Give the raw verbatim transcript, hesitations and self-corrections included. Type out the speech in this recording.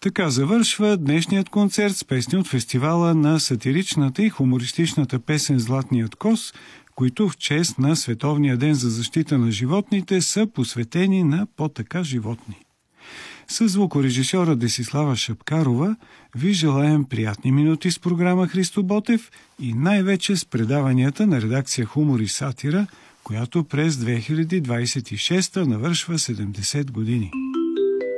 Така завършва днешният концерт с песни от фестивала на сатиричната и хумористичната песен «Златният кос», които в чест на Световния ден за защита на животните са посветени на по-така животни. С звукорежисьора Десислава Шапкарова ви желаем приятни минути с програма Христо Ботев и най-вече с предаванията на редакция Хумор и сатира, която през две хиляди двадесет и шеста навършва седемдесет години.